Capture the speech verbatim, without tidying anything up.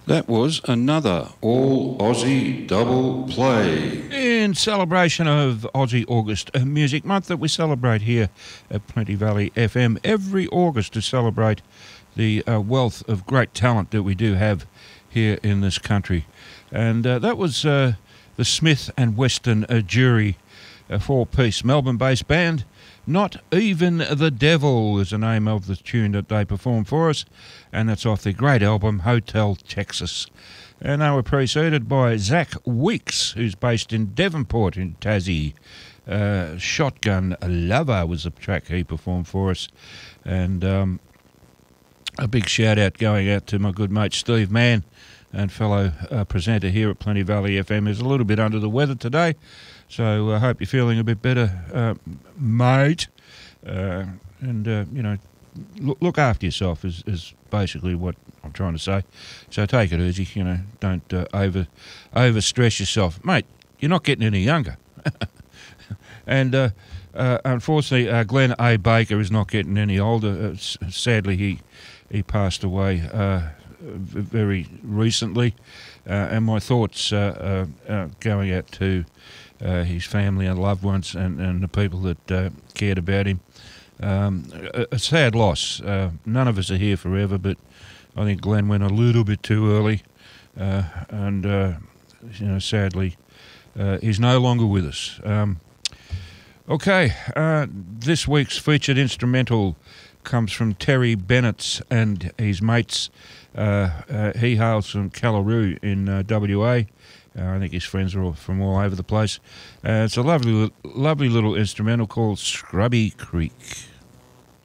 That was another All Aussie Double Play. In celebration of Aussie August Music Month that we celebrate here at Plenty Valley F M every August to celebrate the uh, wealth of great talent that we do have here in this country. And uh, that was uh, the Smith and Weston uh, Jury, a four-piece Melbourne-based band. Not Even the Devil is the name of the tune that they performed for us, and that's off their great album Hotel Texas. And they were preceded by Zach Weeks, who's based in Devonport in Tassie. Uh, Shotgun Lover was the track he performed for us. And um, a big shout out going out to my good mate Steve Mann, and fellow uh, presenter here at Plenty Valley F M. Is a little bit under the weather today, so I uh, hope you're feeling a bit better, uh, mate. Uh, and, uh, you know, look, look after yourself is, is basically what I'm trying to say. So take it easy, you know, don't uh, over over stress yourself. Mate, you're not getting any younger. and uh, uh, unfortunately, uh, Glenn A. Baker is not getting any older. Uh, s- sadly, he, he passed away uh, very recently, uh, and my thoughts uh, uh, uh, going out to uh, his family and loved ones and, and the people that uh, cared about him. Um, a, a sad loss. Uh, none of us are here forever, but I think Glenn went a little bit too early, uh, and uh, you know, sadly, uh, he's no longer with us. Um, okay, uh, this week's featured instrumental comes from Terry Bennett and his mates. Uh, uh, he hails from Callaroo in uh, W A. Uh, I think his friends are all from all over the place. Uh, it's a lovely, lovely little instrumental called Scrubby Creek.